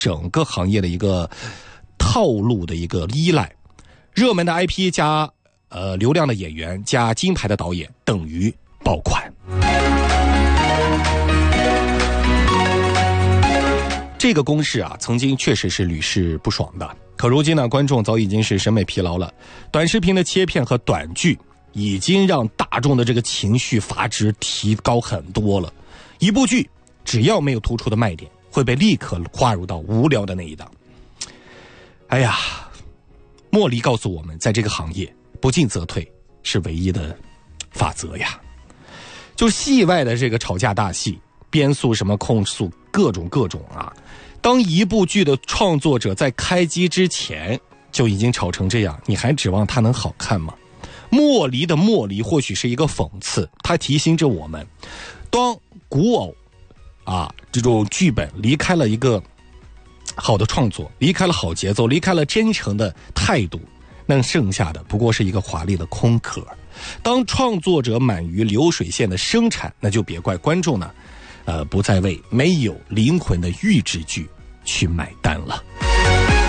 整个行业的一个套路的一个依赖。热门的 IP 加流量的演员加金牌的导演等于爆款。这个公式啊，曾经确实是屡试不爽的。可如今呢，观众早已经是审美疲劳了，短视频的切片和短剧已经让大众的这个情绪阀值提高很多了。一部剧只要没有突出的卖点，会被立刻划入到无聊的那一档。哎呀，莫离告诉我们，在这个行业不进则退是唯一的法则呀。就戏外的这个吵架大戏，编诉什么控诉各种啊，当一部剧的创作者在开机之前就已经吵成这样，你还指望它能好看吗？莫离的莫离或许是一个讽刺，它提醒着我们，当古偶啊这种剧本离开了一个好的创作，离开了好节奏，离开了真诚的态度，那剩下的不过是一个华丽的空壳。当创作者满于流水线的生产，那就别怪观众呢不再为没有灵魂的预制剧去买单了。